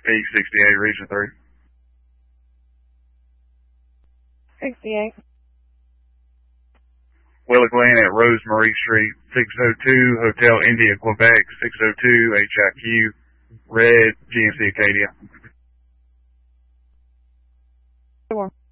E68, Region 3. 68. Willow Glen at Rosemarie Street, 602, Hotel India, Quebec, 602, HIQ, Red, GMC Acadia. 4.